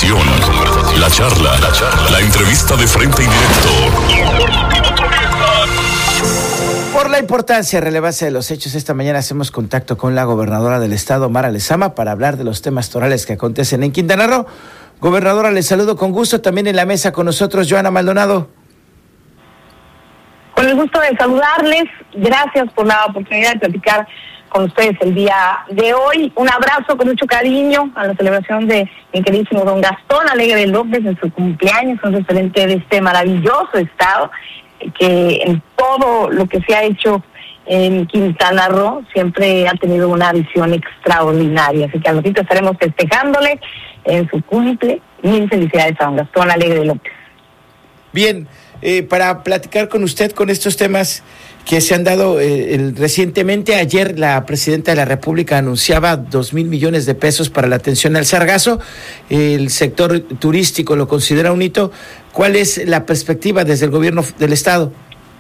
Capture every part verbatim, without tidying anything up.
conversación, la charla, la charla, la entrevista de frente y directo. Por la importancia y relevancia de los hechos, esta mañana hacemos contacto con la gobernadora del estado, Mara Lezama, para hablar de los temas torales que acontecen en Quintana Roo. Gobernadora, les saludo con gusto. También en la mesa con nosotros, Joana Maldonado. Con el gusto de saludarles. Gracias por la oportunidad de platicar con ustedes el día de hoy. Un abrazo con mucho cariño a la celebración de mi queridísimo don Gastón Alegre López en su cumpleaños, un referente de este maravilloso estado, que en todo lo que se ha hecho en Quintana Roo siempre ha tenido una visión extraordinaria. Así que al ratito estaremos festejándole en su cumple. Mil felicidades a don Gastón Alegre López. Bien, eh, para platicar con usted con estos temas que se han dado eh, el, recientemente, ayer la presidenta de la República anunciaba dos mil millones de pesos para la atención al sargazo. El sector turístico lo considera un hito. ¿Cuál es la perspectiva desde el gobierno del estado?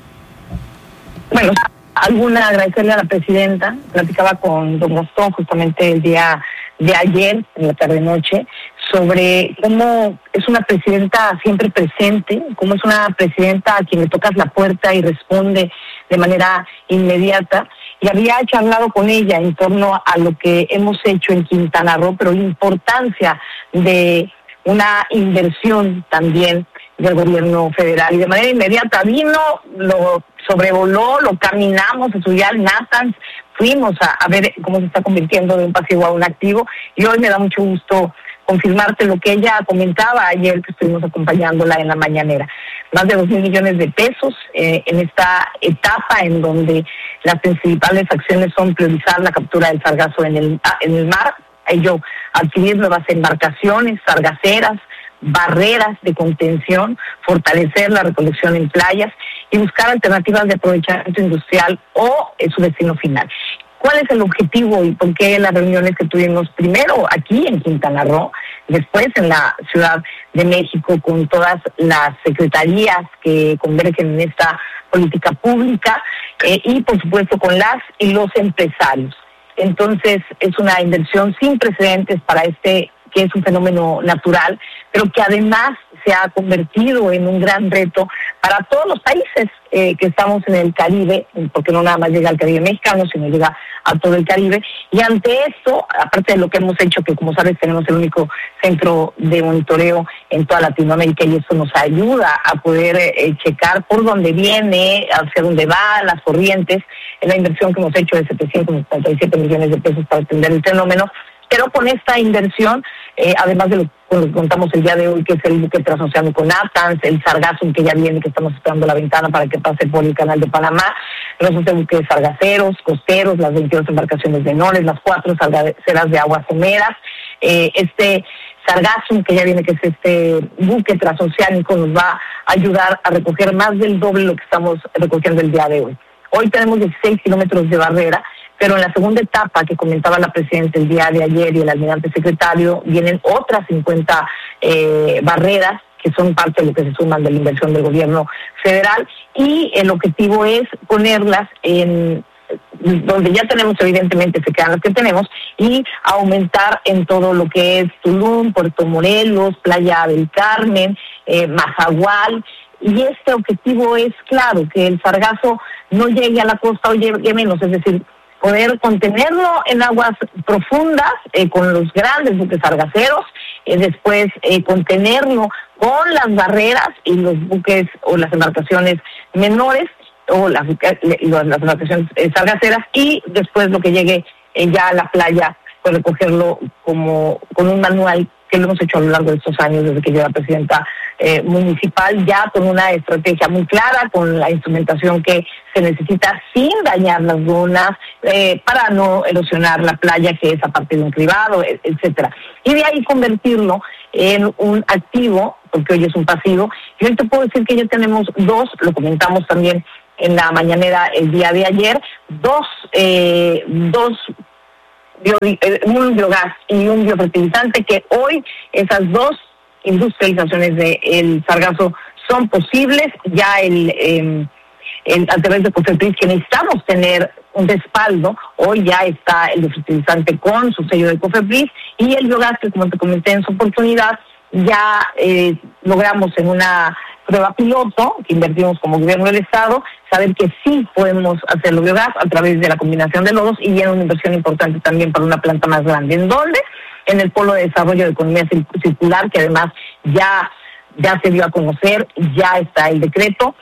Bueno, alguna agradecerle a la presidenta. Platicaba con don Gastón justamente el día de ayer, en la tarde-noche, sobre cómo es una presidenta siempre presente, cómo es una presidenta a quien le tocas la puerta y responde de manera inmediata. Y había charlado con ella en torno a lo que hemos hecho en Quintana Roo, pero la importancia de una inversión también del gobierno federal. Y de manera inmediata vino, lo sobrevoló, lo caminamos, a subir al Nathans, fuimos a, a ver cómo se está convirtiendo de un pasivo a un activo. Y hoy me da mucho gusto confirmarte lo que ella comentaba ayer que estuvimos acompañándola en la mañanera. Más de dos mil millones de pesos eh, en esta etapa en donde las principales acciones son priorizar la captura del sargazo en el, en el mar, ello adquirir nuevas embarcaciones sargaceras, barreras de contención, fortalecer la recolección en playas y buscar alternativas de aprovechamiento industrial o en su destino final. ¿Cuál es el objetivo y por qué las reuniones que tuvimos primero aquí en Quintana Roo, después en la Ciudad de México con todas las secretarías que convergen en esta política pública eh, y por supuesto con las y los empresarios? Entonces es una inversión sin precedentes para este, que es un fenómeno natural, pero que además se ha convertido en un gran reto para todos los países eh, que estamos en el Caribe, porque no nada más llega al Caribe mexicano, sino llega a todo el Caribe. Y ante esto, aparte de lo que hemos hecho, que como sabes tenemos el único centro de monitoreo en toda Latinoamérica, y eso nos ayuda a poder eh, checar por dónde viene, hacia dónde va, las corrientes, en la inversión que hemos hecho de setecientos setenta y siete millones de pesos para atender el fenómeno. Pero con esta inversión, eh, además de lo que contamos el día de hoy, que es el buque transoceánico Nathans, el sargazo que ya viene, que estamos esperando la ventana para que pase por el canal de Panamá, los once buques sargaceros, costeros, las veintidós embarcaciones menores, las cuatro sargaceras de aguas someras, eh, este sargazo que ya viene, que es este buque transoceánico, nos va a ayudar a recoger más del doble de lo que estamos recogiendo el día de hoy. Hoy tenemos dieciséis kilómetros de barrera, pero en la segunda etapa que comentaba la presidenta el día de ayer y el almirante secretario, vienen otras cincuenta eh, barreras que son parte de lo que se suman de la inversión del gobierno federal, y el objetivo es ponerlas en donde ya tenemos, evidentemente se quedan las que tenemos, y aumentar en todo lo que es Tulum, Puerto Morelos, Playa del Carmen, eh, Mazahual. Y este objetivo es, claro, que el sargazo no llegue a la costa o llegue menos, es decir, poder contenerlo en aguas profundas eh, con los grandes buques sargaceros, eh, después eh, contenerlo con las barreras y los buques o las embarcaciones menores o las, las embarcaciones eh, sargaceras, y después lo que llegue eh, ya a la playa, pues recogerlo como con un manual que lo hemos hecho a lo largo de estos años desde que yo era presidenta eh, municipal, ya con una estrategia muy clara, con la instrumentación que se necesita sin dañar las zonas, eh, para no erosionar la playa, que es a partir de un cribado, etcétera. Y de ahí convertirlo en un activo, porque hoy es un pasivo. Y hoy te puedo decir que ya tenemos dos, lo comentamos también en la mañanera el día de ayer, dos, eh, dos Bio, un biogás y un biofertilizante, que hoy esas dos industrializaciones del sargazo son posibles. Ya el, eh, el a través de COFEPRIS, que necesitamos tener un respaldo, hoy ya está el biofertilizante con su sello de COFEPRIS, y el biogás, que como te comenté en su oportunidad, ya eh, logramos en una prueba piloto que invertimos como gobierno del Estado, saber que sí podemos hacerlo biogás a través de la combinación de lodos y viene una inversión importante también para una planta más grande. ¿En dónde? En el Polo de Desarrollo de Economía Circular, que además ya, ya se dio a conocer, ya está el decreto.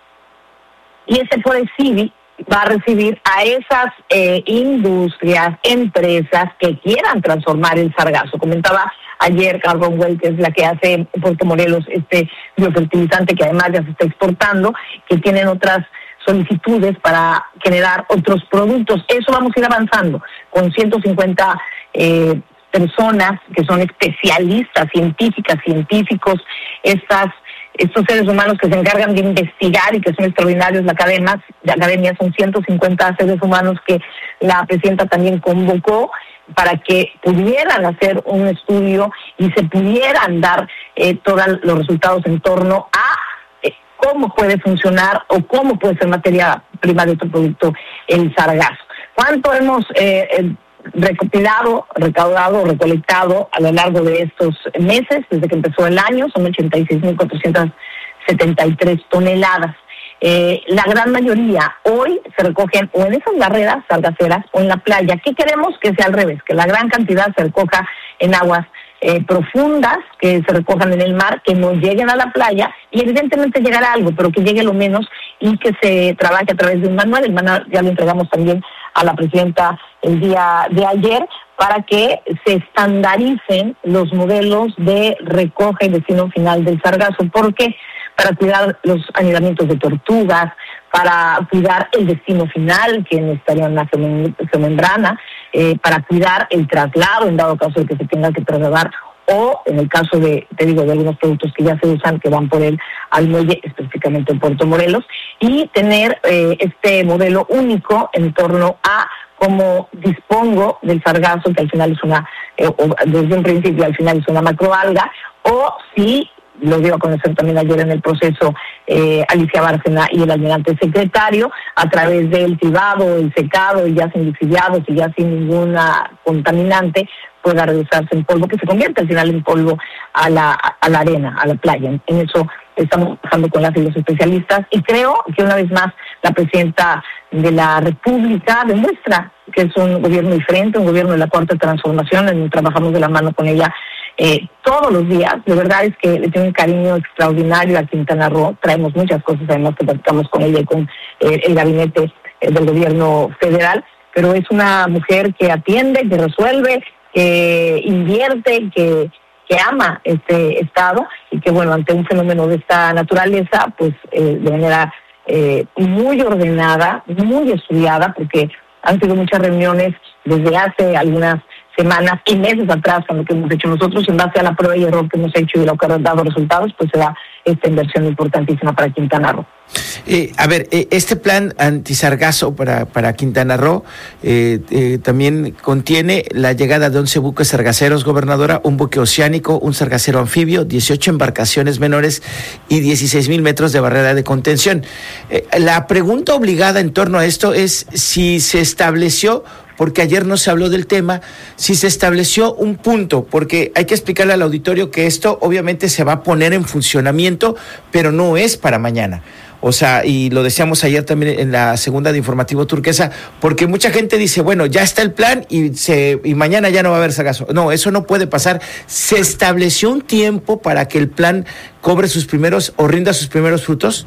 Y ese Prodecivi va a recibir a esas eh, industrias, empresas que quieran transformar el sargazo. Comentaba ayer Carbon Well, que es la que hace en Puerto Morelos este biofertilizante que además ya se está exportando, que tienen otras solicitudes para generar otros productos. Eso vamos a ir avanzando con ciento cincuenta eh, personas que son especialistas, científicas, científicos, estas estos seres humanos que se encargan de investigar y que son extraordinarios. La academia, la academia son ciento cincuenta seres humanos que la presidenta también convocó para que pudieran hacer un estudio y se pudieran dar eh, todos los resultados en torno a eh, cómo puede funcionar o cómo puede ser materia prima de otro producto el sargazo. ¿Cuánto hemos eh, eh, recopilado, recaudado, recolectado a lo largo de estos meses, desde que empezó el año? Son ochenta y seis mil cuatrocientas setenta y tres toneladas. Eh, la gran mayoría hoy se recogen o en esas barreras sargaceras o en la playa. ¿Qué queremos? Que sea al revés, que la gran cantidad se recoja en aguas eh, profundas, que se recojan en el mar, que no lleguen a la playa y evidentemente llegará algo, pero que llegue lo menos y que se trabaje a través de un manual. El manual ya lo entregamos también a la presidenta el día de ayer para que se estandaricen los modelos de recoge y destino final del sargazo. ¿Por qué? Para cuidar los anidamientos de tortugas, para cuidar el destino final, que necesitaría una geomembrana, eh, para cuidar el traslado en dado caso de que se tenga que trasladar, o en el caso de, te digo, de algunos productos que ya se usan, que van por él al muelle, específicamente en Puerto Morelos, y tener eh, este modelo único en torno a cómo dispongo del sargazo, que al final es una, eh, o desde un principio al final es una macroalga, o si lo dio a conocer también ayer en el proceso eh, Alicia Bárcena y el almirante secretario, a través del tibado, el secado, y ya sin lixiviados y ya sin ninguna contaminante, pueda regresarse en polvo, que se convierte al final en polvo a la, a la arena, a la playa. En, en eso estamos trabajando con las y los especialistas, y creo que una vez más la presidenta de la República demuestra que es un gobierno diferente, un gobierno de la Cuarta Transformación, en trabajamos de la mano con ella Eh, todos los días. De verdad es que le tengo un cariño extraordinario a Quintana Roo. Traemos muchas cosas, además, que platicamos con ella y con eh, el gabinete eh, del gobierno federal, pero es una mujer que atiende, que resuelve, que invierte, que, que ama este estado, y que, bueno, ante un fenómeno de esta naturaleza, pues eh, de manera eh, muy ordenada, muy estudiada, porque han sido muchas reuniones desde hace algunas semanas y meses atrás con lo que hemos hecho nosotros, en base a la prueba y error que hemos hecho y lo que ha dado resultados, pues se da esta inversión importantísima para Quintana Roo. Eh, a ver, eh, este plan antisargazo para, para Quintana Roo eh, eh, también contiene la llegada de once buques sargaceros, gobernadora, un buque oceánico, un sargacero anfibio, dieciocho embarcaciones menores y dieciséis mil metros de barrera de contención. Eh, la pregunta obligada en torno a esto es si se estableció, porque ayer no se habló del tema, si se estableció un punto, porque hay que explicarle al auditorio que esto obviamente se va a poner en funcionamiento, pero no es para mañana. O sea, y lo decíamos ayer también en la segunda de Informativo Turquesa, porque mucha gente dice, bueno, ya está el plan y se y mañana ya no va a haber sargazo. No, eso no puede pasar. ¿Se estableció un tiempo para que el plan cobre sus primeros o rinda sus primeros frutos?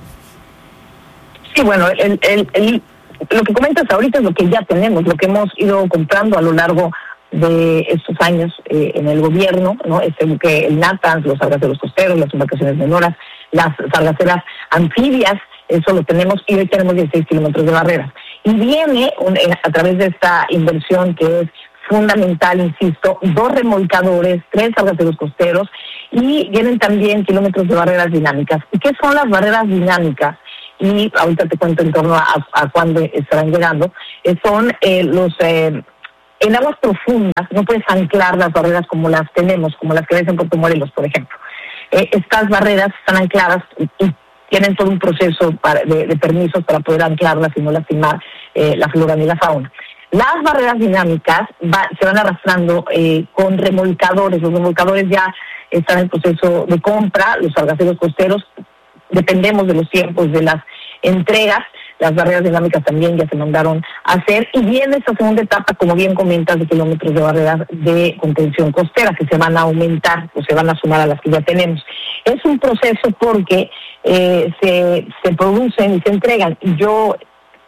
Sí, bueno, el... el, el... lo que comentas ahorita es lo que ya tenemos, lo que hemos ido comprando a lo largo de estos años eh, en el gobierno, ¿no? Este buque, el Natans, los sargaceros costeros, las embarcaciones menores, las sargaceras anfibias, eso lo tenemos, y hoy tenemos dieciséis kilómetros de barreras. Y viene un, a través de esta inversión que es fundamental, insisto, dos remolcadores, tres sargaceros costeros, y vienen también kilómetros de barreras dinámicas. ¿Y qué son las barreras dinámicas? Y ahorita te cuento en torno a, a cuándo estarán llegando. Eh, son eh, los... Eh, en aguas profundas no puedes anclar las barreras como las tenemos, como las que ves en Puerto Morelos, por ejemplo. Eh, estas barreras están ancladas y, y tienen todo un proceso para, de, de permisos para poder anclarlas y no lastimar eh, la flora ni la fauna. Las barreras dinámicas va, se van arrastrando eh, con remolcadores. Los remolcadores ya están en proceso de compra, los sargaceros costeros, dependemos de los tiempos de las entregas. Las barreras dinámicas también ya se mandaron a hacer, y viene esta segunda etapa, como bien comentas, de kilómetros de barreras de contención costera que se van a aumentar o se van a sumar a las que ya tenemos. Es un proceso porque eh, se, se producen y se entregan. Yo,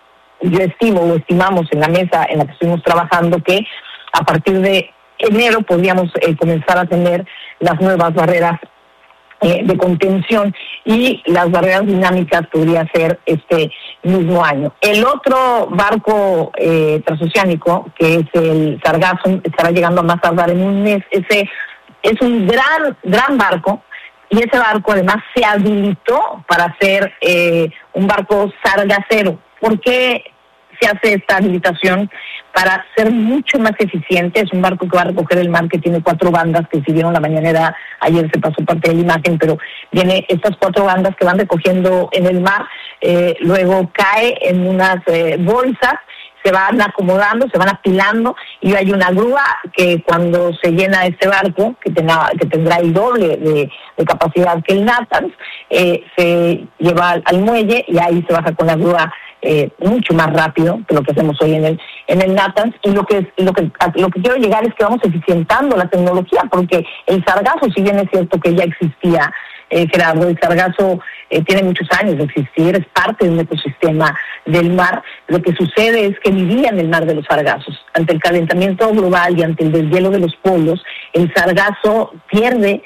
yo estimo o estimamos en la mesa en la que estuvimos trabajando que a partir de enero podríamos eh, comenzar a tener las nuevas barreras Eh, de contención, y las barreras dinámicas podría ser este mismo año. El otro barco eh, transoceánico, que es el Sargazo, estará llegando a más tardar en un mes. Ese es un gran, gran barco, y ese barco además se habilitó para ser eh, un barco sargacero. ¿Por qué se hace esta habilitación? Para ser mucho más eficiente. Es un barco que va a recoger el mar, que tiene cuatro bandas, que si vieron la mañanera, ayer se pasó parte de la imagen, pero viene estas cuatro bandas que van recogiendo en el mar, eh, luego cae en unas eh, bolsas, se van acomodando, se van apilando, y hay una grúa que cuando se llena este barco, que, tenga, que tendrá el doble de, de capacidad que el Natanz, eh, se lleva al, al muelle, y ahí se baja con la grúa Eh, mucho más rápido que lo que hacemos hoy en el en el Natanz. Y lo que lo que lo que quiero llegar es que vamos eficientando la tecnología, porque el sargazo, si bien es cierto que ya existía, eh, Gerardo, el sargazo eh, tiene muchos años de existir, es parte de un ecosistema del mar. Lo que sucede es que vivía en el mar de los sargazos. Ante el calentamiento global y ante el deshielo de los polos, el sargazo pierde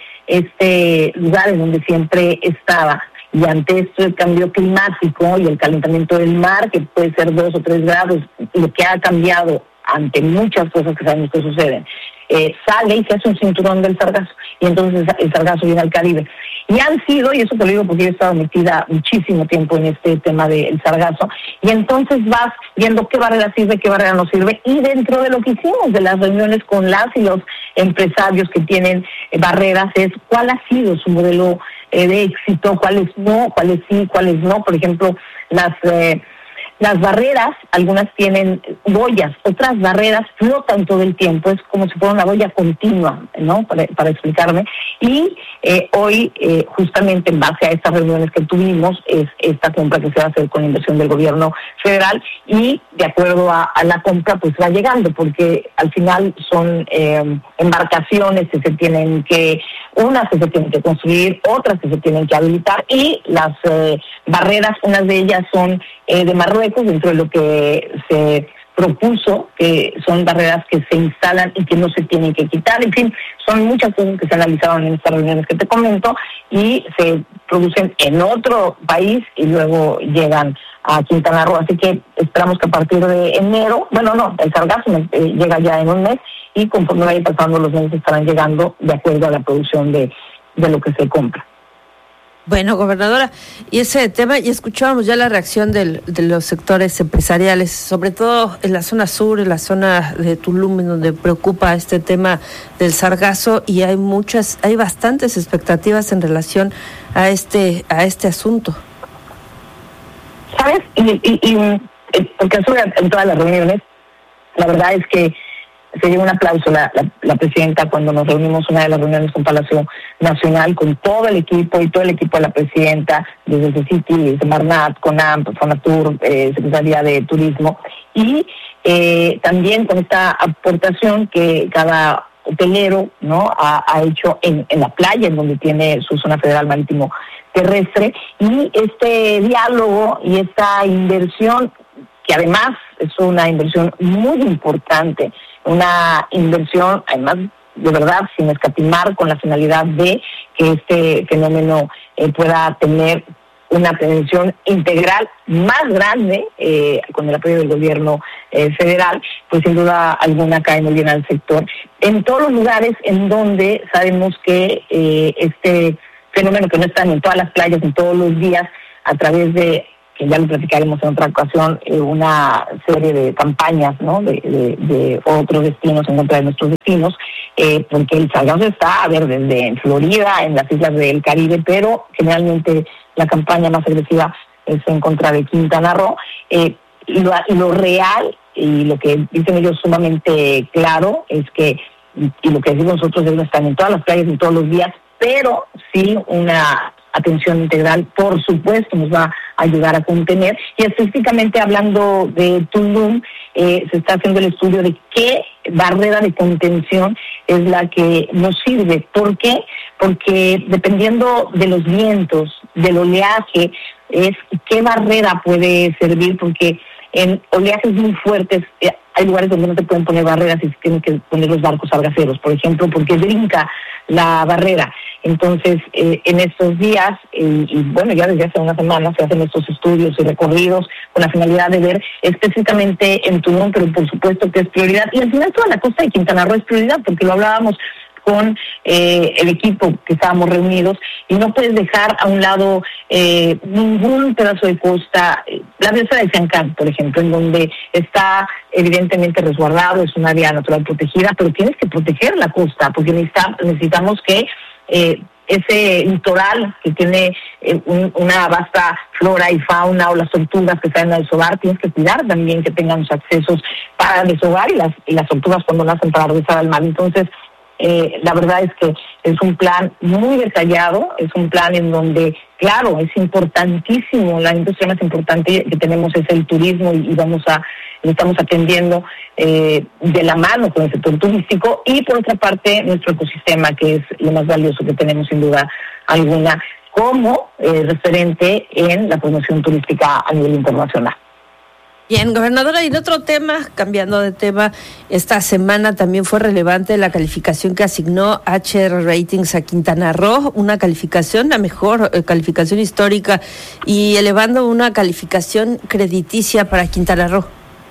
este lugar en donde siempre estaba. Y ante esto, el cambio climático y el calentamiento del mar, que puede ser dos o tres grados, lo que ha cambiado ante muchas cosas que sabemos que suceden, eh, sale y se hace un cinturón del sargazo, y entonces el sargazo viene al Caribe. Y han sido, y eso te lo digo porque yo he estado metida muchísimo tiempo en este tema del sargazo, y entonces vas viendo qué barrera sirve, qué barrera no sirve, y dentro de lo que hicimos de las reuniones con las y los empresarios que tienen eh, barreras, es cuál ha sido su modelo eh, de éxito, cuáles no, cuáles sí, cuáles no. Por ejemplo, las eh, las barreras, algunas tienen boyas, otras barreras flotan todo el tiempo, es como si fuera una boya continua, ¿no? Para, para explicarme. Y eh, hoy, eh, justamente en base a estas reuniones que tuvimos, es esta compra que se va a hacer con inversión del gobierno federal, y de acuerdo a, a la compra, pues va llegando, porque al final son eh, embarcaciones que se tienen que, unas que se tienen que construir, otras que se tienen que habilitar, y las eh, barreras, unas de ellas son eh, de Marruecos, dentro de lo que se propuso, que son barreras que se instalan y que no se tienen que quitar. En fin, son muchas cosas que se analizaron en estas reuniones que te comento, y se producen en otro país y luego llegan a Quintana Roo. Así que esperamos que a partir de enero, bueno, no, el sargazo eh, llega ya en un mes, y conforme vaya pasando los meses estarán llegando de acuerdo a la producción de, de lo que se compra. Bueno, gobernadora, y ese tema, y escuchábamos ya la reacción del, de los sectores empresariales, sobre todo en la zona sur, en la zona de Tulum, en donde preocupa este tema del sargazo, y hay muchas, hay bastantes expectativas en relación a este, a este asunto. ¿Sabes? Y, y, y porque estuve en todas las reuniones, la verdad es que se dio un aplauso la, la, la presidenta cuando nos reunimos, una de las reuniones con Palacio Nacional, con todo el equipo y todo el equipo de la presidenta, desde CECITI, desde Marnat, CONAMP, Fonatur, eh, Secretaría de Turismo, y eh, también con esta aportación que cada hotelero, ¿no?, ha, ha hecho en, en la playa, en donde tiene su zona federal marítimo terrestre, y este diálogo y esta inversión, que además es una inversión muy importante, una inversión, además, de verdad, sin escatimar, con la finalidad de que este fenómeno eh, pueda tener una atención integral más grande, eh, con el apoyo del gobierno eh, federal, pues sin duda alguna cae muy bien al sector. En todos los lugares en donde sabemos que eh, este fenómeno, que no está en todas las playas, en todos los días, a través de, que ya lo platicaremos en otra ocasión, eh, una serie de campañas, ¿no?, de, de, de otros destinos en contra de nuestros destinos, eh, porque el sargazo está, a ver, desde Florida, en las islas del Caribe, pero generalmente la campaña más agresiva es en contra de Quintana Roo, eh, y lo, y lo real y lo que dicen ellos sumamente claro es que, y lo que decimos nosotros, es que están en todas las playas y todos los días, pero sí una atención integral, por supuesto, nos va a ayudar a contener. Y específicamente hablando de Tulum, eh, se está haciendo el estudio de qué barrera de contención es la que nos sirve. ¿Por qué? Porque dependiendo de los vientos, del oleaje, es qué barrera puede servir, porque en oleajes muy fuertes eh, hay lugares donde no se pueden poner barreras y se tienen que poner los barcos sargaceros, por ejemplo, porque brinca la barrera. Entonces, eh, en estos días, eh, y bueno, ya desde hace una semana se hacen estos estudios y recorridos con la finalidad de ver específicamente en Tulum, pero por supuesto que es prioridad. Y al final toda la costa de Quintana Roo es prioridad, porque lo hablábamos con eh, el equipo que estábamos reunidos, y no puedes dejar a un lado eh, ningún pedazo de costa. La presa de Siancán, por ejemplo, en donde está evidentemente resguardado, es un área natural protegida, pero tienes que proteger la costa, porque necesitamos, necesitamos que eh, ese litoral que tiene eh, un, una vasta flora y fauna, o las tortugas que salen a desovar, tienes que cuidar también que tengan los accesos para desovar, y las, y las tortugas cuando nacen para regresar al mar. Entonces, Eh, la verdad es que es un plan muy detallado, es un plan en donde, claro, es importantísimo, la industria más importante que tenemos es el turismo, y, y vamos a, lo estamos atendiendo eh, de la mano con el sector turístico, y por otra parte nuestro ecosistema, que es lo más valioso que tenemos sin duda alguna, como eh, referente en la promoción turística a nivel internacional. Bien, gobernadora, y en otro tema, cambiando de tema, esta semana también fue relevante la calificación que asignó H R Ratings a Quintana Roo, una calificación, la mejor eh, calificación histórica, y elevando una calificación crediticia para Quintana Roo.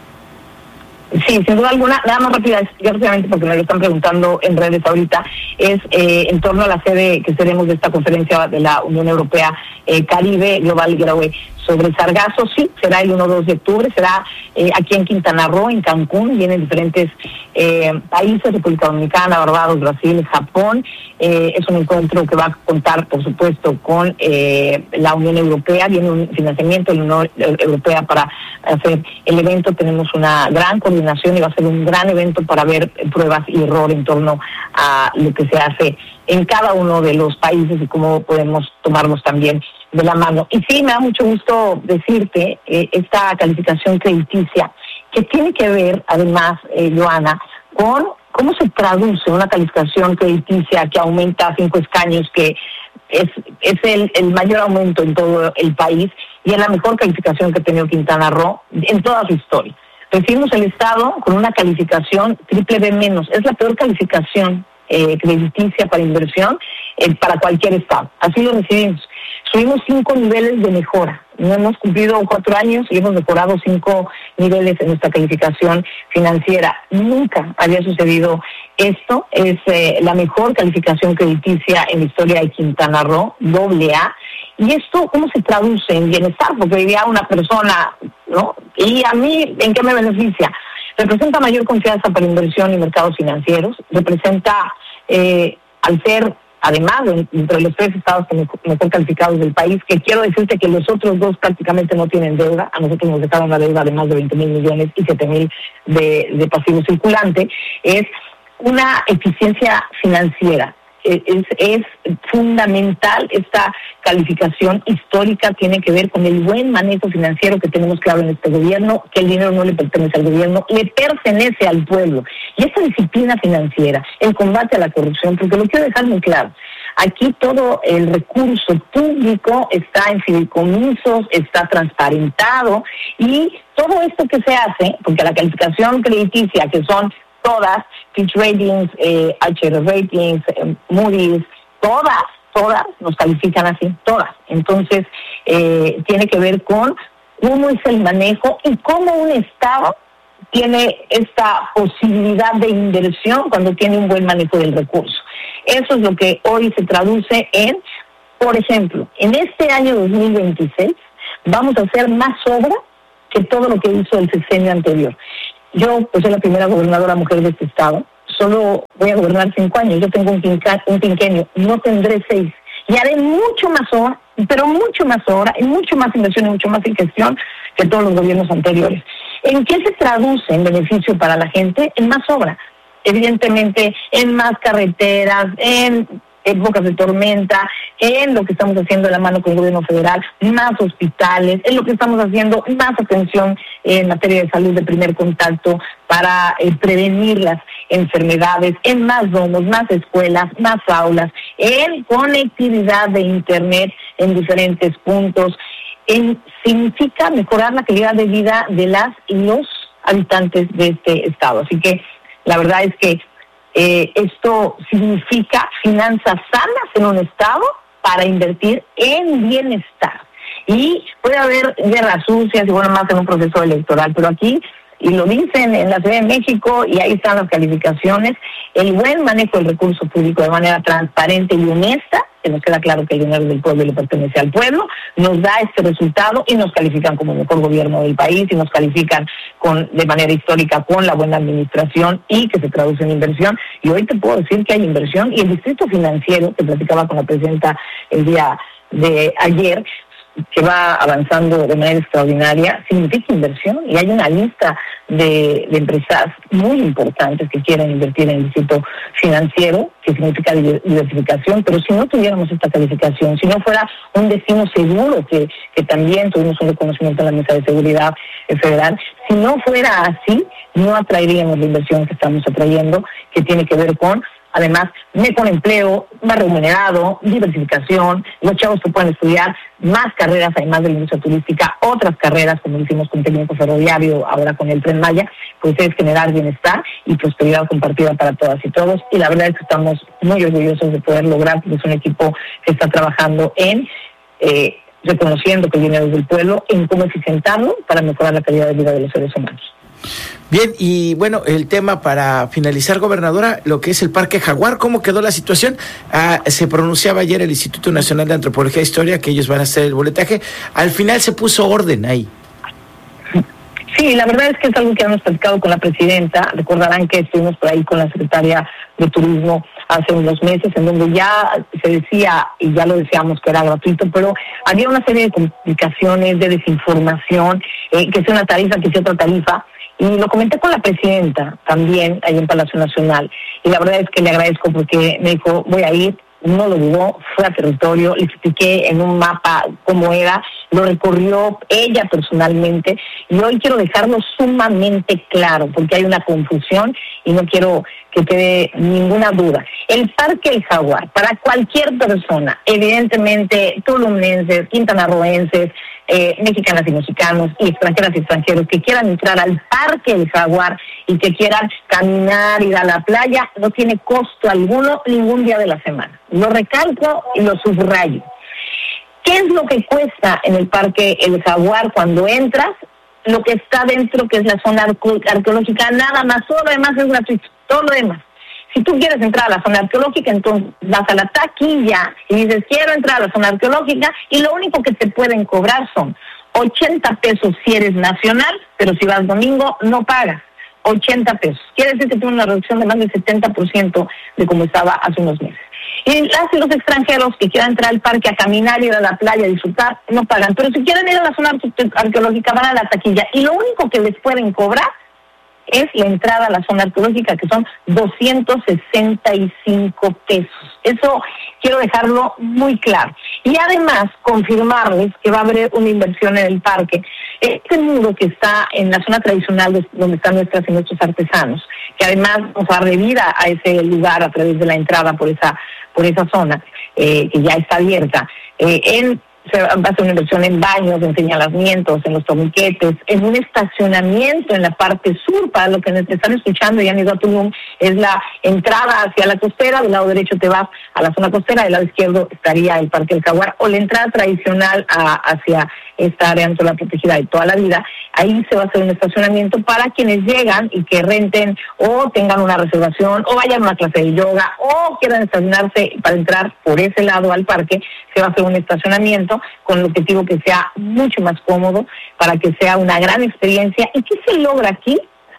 Sí, sin duda alguna, nada más rápida, rápidamente porque me lo están preguntando en redes ahorita, es eh, en torno a la sede que seremos de esta conferencia de la Unión Europea eh, Caribe Global Getaway sobre sargazo. Sí, será el uno dos de octubre, será eh, aquí en Quintana Roo, en Cancún, vienen diferentes eh, países, República Dominicana, Barbados, Brasil, Japón. Eh, es un encuentro que va a contar, por supuesto, con eh, la Unión Europea, viene un financiamiento de la Unión Europea para hacer el evento. Tenemos una gran coordinación y va a ser un gran evento para ver pruebas y error en torno a lo que se hace en cada uno de los países y cómo podemos tomarnos también de la mano. Y sí, me da mucho gusto decirte eh, esta calificación crediticia, que tiene que ver, además, eh, Joana, con cómo se traduce una calificación crediticia que aumenta a cinco escaños, que es, es el, el mayor aumento en todo el país, y es la mejor calificación que ha tenido Quintana Roo en toda su historia. Recibimos el Estado con una calificación triple B menos, es la peor calificación eh, crediticia para inversión eh, para cualquier Estado. Así lo recibimos. Subimos cinco niveles de mejora. No hemos cumplido cuatro años y hemos mejorado cinco niveles en nuestra calificación financiera. Nunca había sucedido esto. Es eh, la mejor calificación crediticia en la historia de Quintana Roo, doble A. ¿Y esto cómo se traduce en bienestar? Porque diría una persona, ¿no? ¿Y a mí en qué me beneficia? Representa mayor confianza para inversión y mercados financieros. Representa, eh, al ser, además, entre los tres estados que mejor calificados del país, que quiero decirte que los otros dos prácticamente no tienen deuda. A nosotros nos dejaron una deuda de más de veinte mil millones y siete mil de, de pasivo circulante. Es una eficiencia financiera. Es, es fundamental esta calificación histórica, tiene que ver con el buen manejo financiero que tenemos claro en este gobierno, que el dinero no le pertenece al gobierno, le pertenece al pueblo. Y esta disciplina financiera, el combate a la corrupción, porque lo quiero dejar muy claro, aquí todo el recurso público está en fideicomisos, está transparentado, y todo esto que se hace, porque la calificación crediticia, que son todas, Fitch Ratings, eh, H R Ratings, eh, Moody's, todas, todas nos califican así, todas. Entonces, eh, tiene que ver con cómo es el manejo y cómo un Estado tiene esta posibilidad de inversión cuando tiene un buen manejo del recurso. Eso es lo que hoy se traduce en, por ejemplo, en este año dos mil veintiséis vamos a hacer más obra que todo lo que hizo el sexenio anterior. Yo, pues, soy la primera gobernadora mujer de este estado. Solo voy a gobernar cinco años. Yo tengo un, quinca, un quinquenio, no tendré seis. Y haré mucho más obra, pero mucho más obra, y mucho más inversión y mucho más en gestión que todos los gobiernos anteriores. ¿En qué se traduce en beneficio para la gente? En más obra. Evidentemente, en más carreteras, en épocas de tormenta, en lo que estamos haciendo de la mano con el gobierno federal, más hospitales, en lo que estamos haciendo, más atención en materia de salud de primer contacto para eh, prevenir las enfermedades, en más domos, más escuelas, más aulas, en conectividad de internet en diferentes puntos. En, significa mejorar la calidad de vida de las y los habitantes de este estado. Así que la verdad es que Eh, esto significa finanzas sanas en un estado para invertir en bienestar. Y puede haber guerras sucias y bueno, más en un proceso electoral, pero aquí, y lo dicen en la Ciudad de México, y ahí están las calificaciones, el buen manejo del recurso público de manera transparente y honesta, que nos queda claro que el dinero del pueblo le pertenece al pueblo, nos da este resultado y nos califican como el mejor gobierno del país y nos califican con de manera histórica con la buena administración y que se traduce en inversión. Y hoy te puedo decir que hay inversión y el distrito financiero, que platicaba con la presidenta el día de ayer, que va avanzando de manera extraordinaria, significa inversión y hay una lista de, de empresas muy importantes que quieren invertir en el distrito financiero, que significa diversificación, pero si no tuviéramos esta calificación, si no fuera un destino seguro, que, que también tuvimos un reconocimiento en la Mesa de Seguridad Federal, si no fuera así, no atraeríamos la inversión que estamos atrayendo, que tiene que ver con además, mejor empleo, más remunerado, diversificación, los chavos que pueden estudiar, más carreras además de la industria turística, otras carreras como hicimos con técnico ferroviario, ahora con el Tren Maya, pues es generar bienestar y prosperidad compartida para todas y todos. Y la verdad es que estamos muy orgullosos de poder lograr, porque es un equipo que está trabajando en eh, reconociendo que el dinero es del pueblo, en cómo eficientarlo para mejorar la calidad de vida de los seres humanos. Bien, y bueno, el tema para finalizar, gobernadora, lo que es el Parque Jaguar, ¿cómo quedó la situación? Ah, se pronunciaba ayer el Instituto Nacional de Antropología e Historia que ellos van a hacer el boletaje. Al final se puso orden ahí. Sí, la verdad es que es algo que hemos platicado con la presidenta. Recordarán que estuvimos por ahí con la secretaria de Turismo hace unos meses, en donde ya se decía, y ya lo decíamos que era gratuito, pero había una serie de complicaciones, de desinformación, eh, que sea una tarifa, que sea otra tarifa. Y lo comenté con la presidenta también, ahí en Palacio Nacional. Y la verdad es que le agradezco porque me dijo, voy a ir, no lo dudó, fue a territorio, le expliqué en un mapa cómo era, lo recorrió ella personalmente. Y hoy quiero dejarlo sumamente claro, porque hay una confusión y no quiero que quede ninguna duda. El Parque El Jaguar, para cualquier persona, evidentemente tulumenses, quintanarroenses, Eh, mexicanas y mexicanos y extranjeras y extranjeros que quieran entrar al Parque El Jaguar y que quieran caminar, ir a la playa, no tiene costo alguno ningún día de la semana. Lo recalco y lo subrayo. ¿Qué es lo que cuesta en el Parque El Jaguar cuando entras? Lo que está dentro, que es la zona arqueológica, nada más, todo lo demás es gratuito, todo lo demás. Si tú quieres entrar a la zona arqueológica, entonces vas a la taquilla y dices, quiero entrar a la zona arqueológica, y lo único que te pueden cobrar son ochenta pesos si eres nacional, pero si vas domingo, no pagas. ochenta pesos. Quiere decir que tiene una reducción de más del setenta por ciento de como estaba hace unos meses. Y las y los extranjeros que quieran entrar al parque a caminar, ir a la playa, a disfrutar, no pagan. Pero si quieren ir a la zona arqueológica, van a la taquilla. Y lo único que les pueden cobrar es la entrada a la zona arqueológica, que son doscientos sesenta y cinco pesos. Eso quiero dejarlo muy claro. Y además, confirmarles que va a haber una inversión en el parque. Este muro que está en la zona tradicional de, donde están nuestras y nuestros artesanos, que además nos va a dar vida a ese lugar a través de la entrada por esa, por esa zona, eh, que ya está abierta, eh, en se va a hacer una inversión en baños, en señalamientos, en los torniquetes, en un estacionamiento en la parte sur. Para lo que nos están escuchando y han ido a Tulum, es la entrada hacia la costera. Del lado derecho te vas a la zona costera, del lado izquierdo estaría el Parque El Jaguar, o la entrada tradicional a, hacia esta área en zona protegida de toda la vida. Ahí se va a hacer un estacionamiento para quienes llegan y que renten o tengan una reservación o vayan a una clase de yoga o quieran estacionarse para entrar por ese lado al parque. Se va a hacer un estacionamiento con el objetivo que sea mucho más cómodo, para que sea una gran experiencia. ¿Y qué se logra aquí?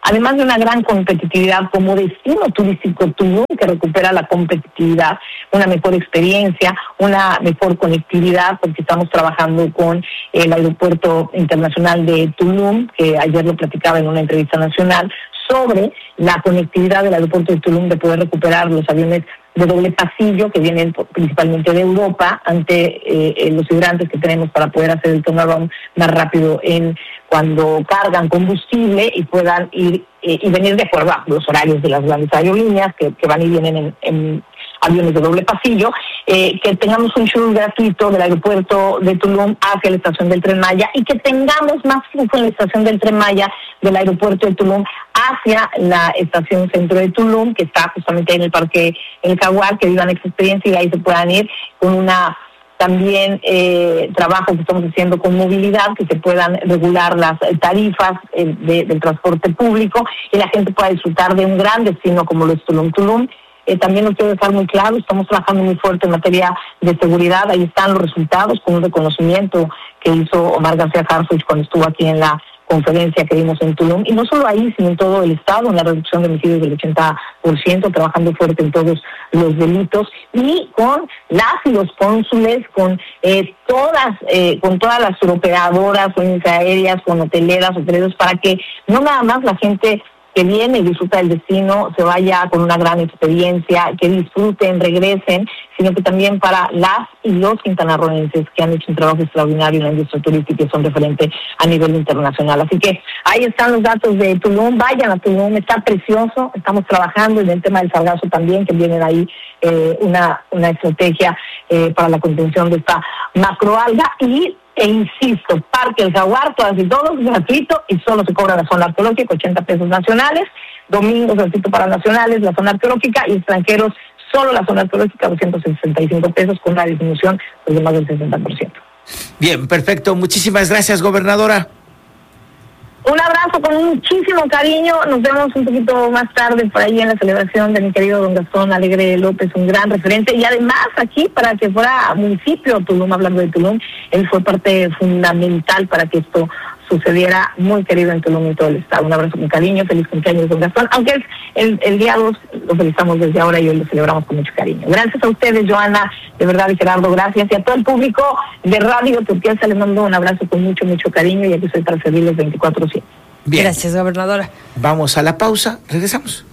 además de una gran competitividad como destino turístico, Tulum, que recupera la competitividad, una mejor experiencia, una mejor conectividad, porque estamos trabajando con el Aeropuerto Internacional de Tulum, que ayer lo platicaba en una entrevista nacional, sobre la conectividad del aeropuerto de Tulum, de poder recuperar los aviones de doble pasillo que vienen principalmente de Europa, ante eh, los hidrantes que tenemos para poder hacer el turnaround más rápido en cuando cargan combustible y puedan ir eh, y venir de acuerdo a los horarios de las grandes aerolíneas que, que van y vienen en, en aviones de doble pasillo, eh, que tengamos un shuttle gratuito del aeropuerto de Tulum hacia la estación del Tren Maya y que tengamos más flujo en la estación del Tren Maya del aeropuerto de Tulum hacia la estación centro de Tulum, que está justamente en el Parque El Jaguar, que vivan esa experiencia y ahí se puedan ir con una también eh, trabajo que estamos haciendo con movilidad, que se puedan regular las tarifas eh, de, del transporte público y la gente pueda disfrutar de un gran destino como lo es Tulum. Tulum Eh, también nos quiero dejar muy claro, estamos trabajando muy fuerte en materia de seguridad, ahí están los resultados con un reconocimiento que hizo Omar García Harfuch cuando estuvo aquí en la conferencia que dimos en Tulum, y no solo ahí, sino en todo el estado, en la reducción de homicidios del ochenta por ciento, trabajando fuerte en todos los delitos, y con las y los cónsules, con eh, todas eh, con todas las operadoras, con aéreas, con hoteleras, hoteleros, para que no nada más la gente que viene y disfruta del destino se vaya con una gran experiencia, que disfruten, regresen, sino que también para las y los quintanarroenses que han hecho un trabajo extraordinario en la industria turística y son referentes a nivel internacional. Así que ahí están los datos de Tulum, vayan a Tulum, está precioso, estamos trabajando en el tema del sargazo también, que viene ahí eh, una, una estrategia eh, para la contención de esta macroalga y E insisto, Parque El Jaguar, todas y todos, gratuito y solo se cobra la zona arqueológica, ochenta pesos nacionales, domingos gratuito para nacionales, la zona arqueológica y extranjeros, solo la zona arqueológica, doscientos sesenta y cinco pesos con una disminución pues, de más del sesenta por ciento. Bien, perfecto. Muchísimas gracias, gobernadora. Un abrazo con muchísimo cariño. Nos vemos un poquito más tarde por ahí en la celebración de mi querido don Gastón Alegre López, un gran referente. Y además aquí, para que fuera municipio Tulum, hablando de Tulum, él fue parte fundamental para que esto sucediera, muy querido en Tulum y todo el estado. Un abrazo con cariño, feliz cumpleaños don Gastón. Aunque es el, el día dos, lo felicitamos desde ahora y hoy lo celebramos con mucho cariño. Gracias a ustedes, Joana, de verdad, y Gerardo, gracias. Y a todo el público de Radio Turquesa les mando un abrazo con mucho, mucho cariño y aquí estoy para servirles veinticuatro siete. Bien. Gracias, gobernadora. Vamos a la pausa, regresamos.